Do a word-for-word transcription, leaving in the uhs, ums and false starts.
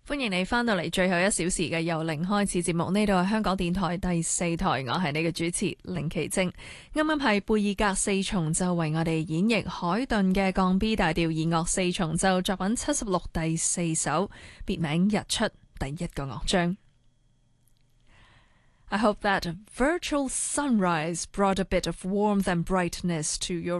歡迎你翻到嚟最後一小時嘅由零開始節目，呢度係香港電台第四台，我係你嘅主持凌奇晶。啱啱係貝爾格四重奏為我哋演繹海頓嘅降 B 大調二樂四重奏作品七十六第四首，別名日出第一個樂章。I hope that virtual sunrise brought a bit of warmth and brightness to your